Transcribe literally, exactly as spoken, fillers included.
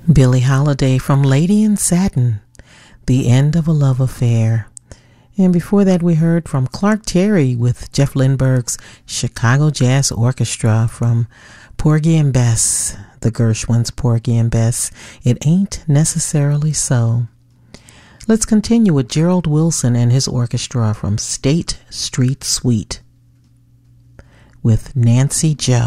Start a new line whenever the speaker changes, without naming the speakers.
Billie Holiday from Lady in Satin, The End of a Love Affair. And before that, we heard from Clark Terry with Jeff Lindbergh's Chicago Jazz Orchestra from Porgy and Bess, the Gershwins' Porgy and Bess, It Ain't Necessarily So. Let's continue with Gerald Wilson and his orchestra from State Street Suite with Nancy Jo.